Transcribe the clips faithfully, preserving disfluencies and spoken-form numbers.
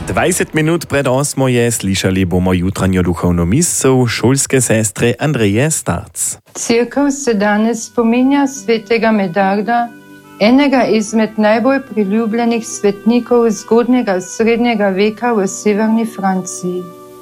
dvajset minut pred osmo je slišali bomo jutranjo duhovno misel šolske sestre Andreje Starc. Cirkev se danes spominja svetega Medarda, enega izmed najbolj priljubljenih svetnikov zgodnjega srednjega veka v severni Franciji.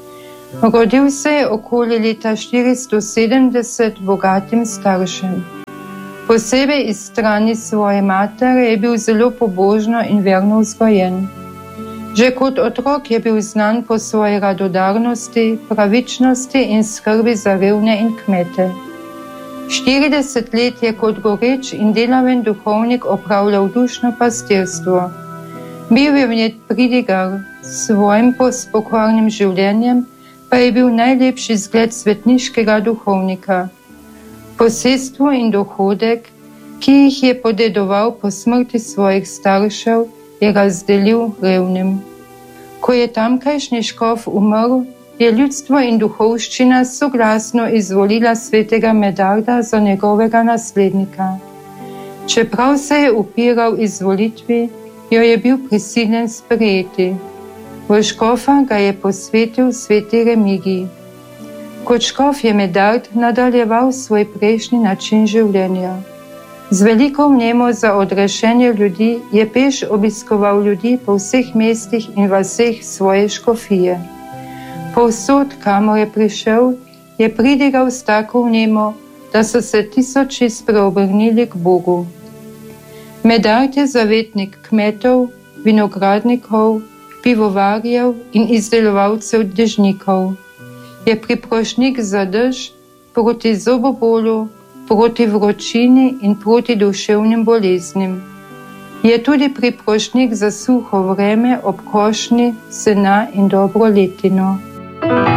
Rodil se je okoli leta štiristo sedemdeset bogatim staršem. Posebej iz strani svoje matere je bil zelo pobožno in verno vzgojen. Že kot otrok je bil znan po svoji radodarnosti, pravičnosti in skrbi za revne in kmete. štirideset let je kot goreč in delaven duhovnik opravljal dušno pastirstvo. Bil je vnet pridigar, s svojim pospokojnim življenjem pa je bil najlepši zgled svetniškega duhovnika. Posestvo in dohodek, ki jih je podedoval po smrti svojih staršev, je razdelil revnim. Ko je tamkajšnji škof umrl, je ljudstvo in duhovščina soglasno izvolila svetega Medarda za njegovega naslednika. Čeprav se je upiral izvolitvi, jo je bil prisiljen sprejeti. V škofa ga je posvetil sveti Remigij. Kot škof je Medard nadaljeval svoj prejšnji način življenja. Z veliko vnemo za odrešenje ljudi je peš obiskoval ljudi po vseh mestih in vaseh svoje škofije. Povsod, kamor je prišel, je pridigal s tako vnemo, da so se tisoči spreobrnili k Bogu. Medard je zavetnik kmetov, vinogradnikov, pivovarjev in izdelovalcev dežnikov. Je priprošnik za dež, proti zobobolu, proti vročini in proti duševnim boleznim. Je tudi priprošnik za suho vreme ob košnji, sena in dobro letino.